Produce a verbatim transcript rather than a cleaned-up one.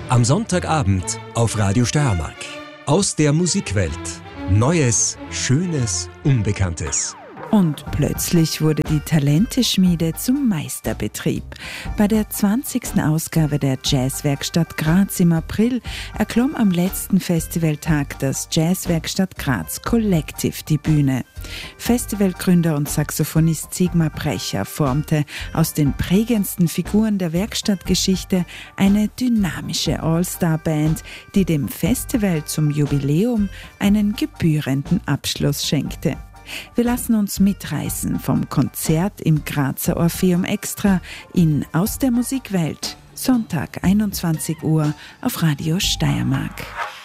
Am Sonntagabend auf Radio Steiermark. Aus der Musikwelt. Neues, Schönes, Unbekanntes. Und plötzlich wurde die Talenteschmiede zum Meisterbetrieb. Bei der zwanzigsten Ausgabe der Jazzwerkstatt Graz im April erklomm am letzten Festivaltag das Jazzwerkstatt Graz Collective die Bühne. Festivalgründer und Saxophonist Sigmar Brecher formte aus den prägendsten Figuren der Werkstattgeschichte eine dynamische All-Star-Band, die dem Festival zum Jubiläum einen gebührenden Abschluss schenkte. Wir lassen uns mitreißen vom Konzert im Grazer Orpheum Extra in Aus der Musikwelt. Sonntag, einundzwanzig Uhr auf Radio Steiermark.